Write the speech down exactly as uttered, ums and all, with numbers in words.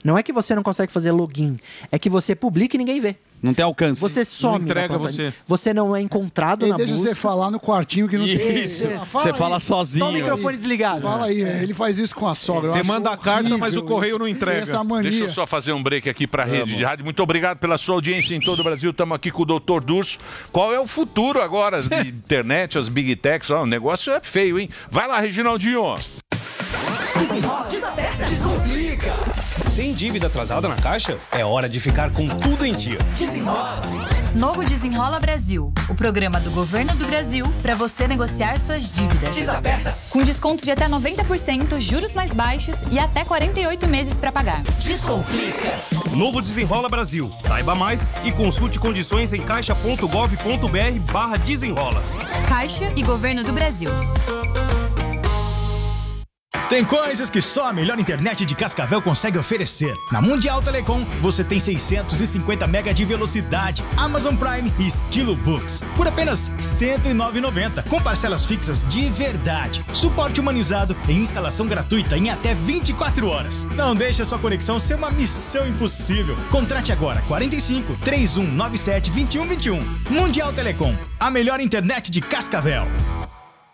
Não é que você não consegue fazer login, é que você publica e ninguém vê. Não tem alcance. Você some. Não entrega na plataforma. você. Você não é encontrado Ele na deixa busca. você falar no quartinho que não tem. Isso. É, Você aí. fala sozinho. Só o microfone desligado. Fala aí, ele faz isso com a sogra. eu Você acho manda a carta, horrível mas o correio isso. não entrega. Essa mania. Deixa eu só fazer um break aqui para a rede de rádio. Muito obrigado pela sua audiência em todo o Brasil. Estamos aqui com o doutor Durso. Qual é o futuro agora de internet, as big techs? Ó, o negócio é feio, hein? Vai lá, Reginaldinho. Desenrola, desaperta, descomplica. Tem dívida atrasada na caixa? É hora de ficar com tudo em dia. Desenrola. Novo Desenrola Brasil, o programa do Governo do Brasil para você negociar suas dívidas. Desaperta. Com desconto de até noventa por cento, juros mais baixos e até quarenta e oito meses para pagar. Descomplica. Novo Desenrola Brasil. Saiba mais e consulte condições em caixa ponto gov ponto br barra desenrola. Caixa e Governo do Brasil. Tem coisas que só a melhor internet de Cascavel consegue oferecer. Na Mundial Telecom, você tem seiscentos e cinquenta mega de velocidade, Amazon Prime e Esquilo Books, por apenas cento e nove reais e noventa centavos, com parcelas fixas de verdade, suporte humanizado e instalação gratuita em até vinte e quatro horas. Não deixe a sua conexão ser uma missão impossível. Contrate agora quarenta e cinco, trinta e um, noventa e sete, vinte e um vinte e um. Mundial Telecom, a melhor internet de Cascavel.